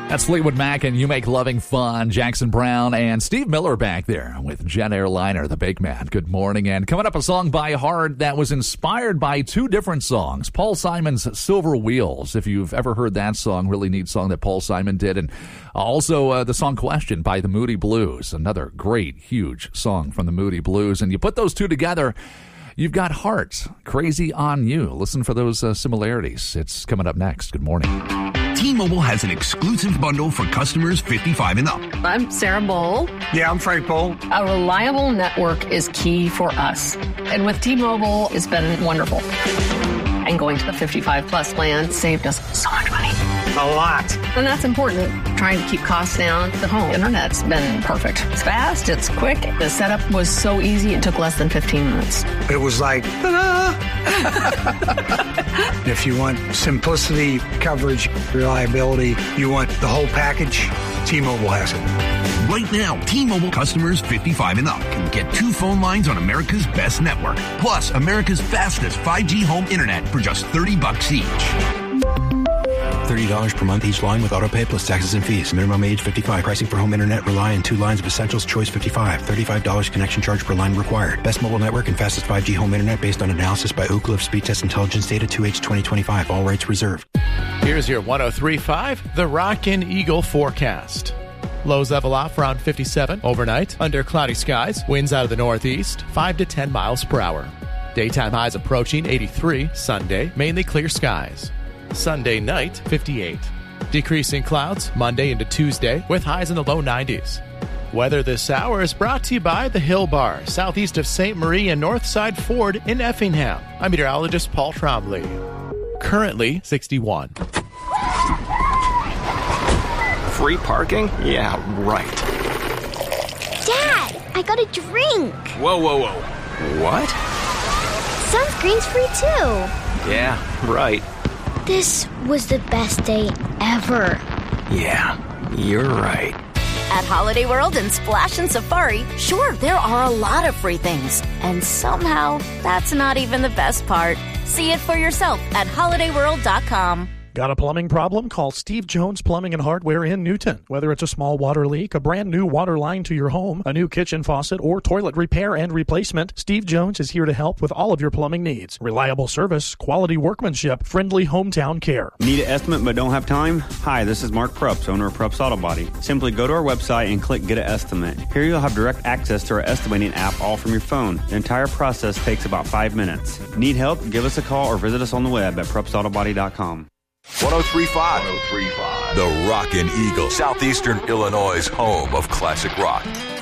That's Fleetwood Mac and You Make Loving Fun. Jackson Browne and Steve Miller back there with Jet Airliner, the big man. Good morning. And coming up, a song by heart that was inspired by two different songs. Paul Simon's Silver Wheels. If you've ever heard that song, really neat song that Paul Simon did. And also the song Question by the Moody Blues. Another great, huge song from the Moody Blues. And you put those two together, you've got Heart, Crazy on You. Listen for those similarities. It's coming up next. Good morning. T-Mobile has an exclusive bundle for customers 55 and up. I'm Sarah Bowl. Yeah, I'm Frank Bowl. A reliable network is key for us. And with T-Mobile, it's been wonderful. And going to the 55-plus plan saved us so much money. A lot. And that's important. Trying to keep costs down. The home internet's been perfect. It's fast. It's quick. The setup was so easy. It took less than 15 minutes. It was like, ta-da! If you want simplicity, coverage, reliability, you want the whole package, T-Mobile has it. Right now, T-Mobile customers 55 and up can get 2 phone lines on America's best network, plus America's fastest 5G home internet for just $30 each. $30 per month each line with autopay plus taxes and fees. Minimum age 55. Pricing for home internet rely on 2 lines of Essentials Choice 55. $35 connection charge per line required. Best mobile network and fastest 5G home internet based on analysis by Ookla of Speed Test Intelligence data 2H 2025. All rights reserved. Here's your 103.5 The Rock and Eagle forecast. Lows level off around 57 overnight. Under cloudy skies. Winds out of the northeast 5 to 10 miles per hour. Daytime highs approaching 83 Sunday. Mainly clear skies. Sunday night, 58. Decreasing clouds Monday into Tuesday with highs in the low 90s. Weather this hour is brought to you by the Hill Bar, southeast of St. Marie and Northside Ford in Effingham. I'm meteorologist Paul Trombley. Currently 61. Free parking? Yeah, right. Dad, I got a drink. Whoa. What? Sunscreen's free too. Yeah, right. This was the best day ever. Yeah, you're right. At Holiday World and Splash and Safari, sure, there are a lot of free things. And somehow, that's not even the best part. See it for yourself at holidayworld.com. Got a plumbing problem? Call Steve Jones Plumbing and Hardware in Newton. Whether it's a small water leak, a brand new water line to your home, a new kitchen faucet, or toilet repair and replacement, Steve Jones is here to help with all of your plumbing needs. Reliable service, quality workmanship, friendly hometown care. Need an estimate but don't have time? Hi, this is Mark Prups, owner of Prups Auto Body. Simply go to our website and click Get an Estimate. Here you'll have direct access to our estimating app all from your phone. The entire process takes about 5 minutes. Need help? Give us a call or visit us on the web at PrupsAutoBody.com. 103.5. The Rockin' Eagle, Southeastern Illinois' home of classic rock.